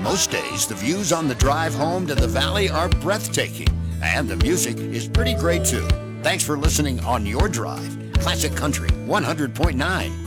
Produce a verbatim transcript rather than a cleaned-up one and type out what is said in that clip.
Most days, the views on the drive home to the valley are breathtaking, and the music is pretty great too. Thanks for listening on your drive. Classic Country one hundred point nine.